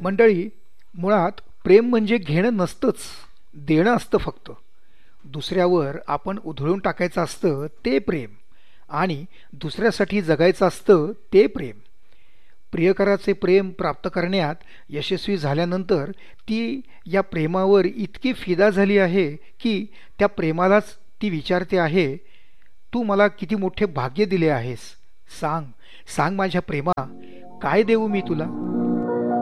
मंडळी, मुळात प्रेम म्हणजे घेणं नसतंच, देणं असतं फक्त. दुसऱ्यावर आपण उधळून टाकायचं असतं ते प्रेम, आणि दुसऱ्यासाठी जगायचं असतं ते प्रेम. प्रियकराचे प्रेम प्राप्त करण्यात यशस्वी झाल्यानंतर ती या प्रेमावर इतकी फिदा झाली आहे की त्या प्रेमालाच ती विचारते आहे, तू मला किती मोठे भाग्य दिले आहेस. सांग, सांग माझ्या प्रेमा, काय देऊ मी तुला.